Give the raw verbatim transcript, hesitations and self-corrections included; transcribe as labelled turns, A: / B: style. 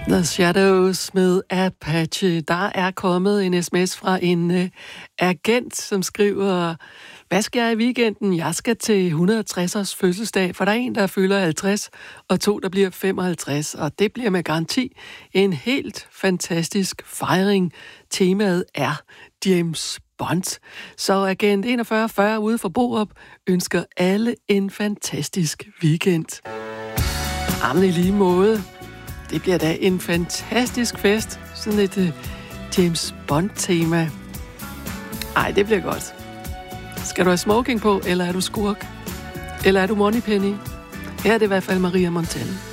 A: The Shadows med Apache. Der er kommet en sms fra en uh, agent, som skriver: hvad skal jeg i weekenden? Jeg skal til et hundrede og tres-års fødselsdag, for der er en, der fylder halvtreds, og to, der bliver femoghalvtreds, og det bliver med garanti en helt fantastisk fejring. Temaet er James Bond. Så agent enogfyrre fyrre ude for Borup ønsker alle en fantastisk weekend. Jamen i lige måde. Det bliver da en fantastisk fest. Sådan et uh, James Bond-tema. Ej, det bliver godt. Skal du have smoking på, eller er du skurk? Eller er du Moneypenny? Her er det i hvert fald Maria Montelle.